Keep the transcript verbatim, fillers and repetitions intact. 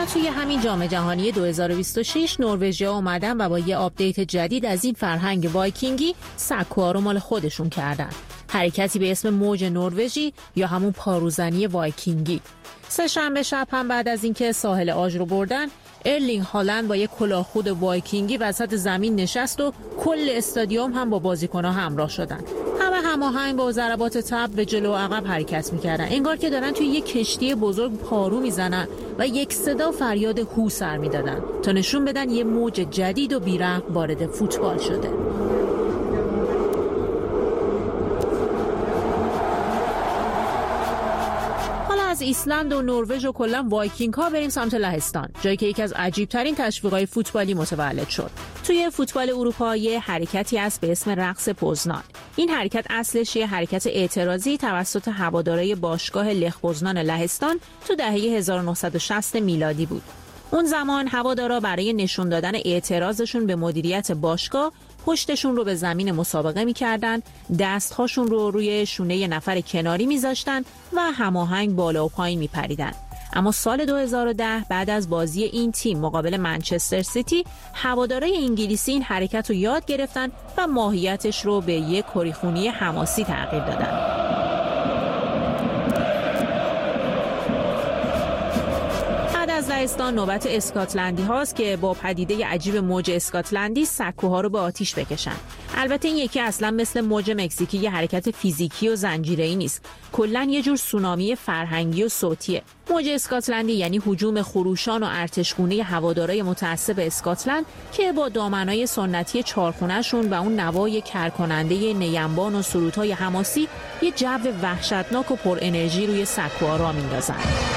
توی همین جام جهانی دو هزار و بیست و شش نروژیا اومدن و با یه آپدیت جدید از این فرهنگ وایکینگی سکوها رو مال خودشون کردن. حرکتی به اسم موج نروژی یا همون پاروزنی وایکینگی. سه شنبه شب هم بعد از اینکه ساحل آژ رو بردن، ارلینگ هالند با یک کلاهخود وایکینگی وسط زمین نشست و کل استادیوم هم با بازیکن‌ها همراه شدن. همه هماهنگ با ضربات تب به جلو و عقب حرکت می‌کردن، انگار که دارن توی یک کشتی بزرگ پارو میزنن و یک صدا فریاد هو سر میدادن تا نشون بدن یه موج جدید و بی‌رحم وارد فوتبال شده. از ایسلند و نروژ و کلا وایکینگ ها بریم سمت لهستان، جایی که یکی از عجیب ترین تشویق‌های فوتبالی متولد شد. توی فوتبال اروپا یه حرکتی هست به اسم رقص پوزنان. این حرکت اصلش یه حرکت اعتراضی توسط هوادارهای باشگاه لخ پوزنان لهستان تو دهه هزار و نهصد و شصت میلادی بود. اون زمان هوادارا برای نشون دادن اعتراضشون به مدیریت باشگاه پشتشون رو به زمین مسابقه می‌کردن، دست‌هاشون رو روی شونه ی نفر کناری می‌ذاشتن و هماهنگ بالا و پایین می‌پریدن. اما سال دو هزار و ده بعد از بازی این تیم مقابل منچستر سیتی، هوادارهای انگلیسی این حرکت رو یاد گرفتن و ماهیتش رو به یک کریخونی حماسی تغییر دادن. از لهستان نوبت اسکاتلندی هاست که با پدیده عجیب موج اسکاتلندی سکوها رو به آتیش بکشن. البته این یکی اصلا مثل موج مکزیکی یه حرکت فیزیکی و زنجیره‌ای نیست، کلاً یه جور سونامی فرهنگی و صوتیه. موج اسکاتلندی یعنی هجوم خروشان و ارتشگونه هوادارهای متعصب اسکاتلند که با دامنای سنتی چارخونه‌شون و اون نوای کرکننده نیمبان و سرودهای حماسی یه جو وحشتناک و پر انرژی روی سکوها را میندازن.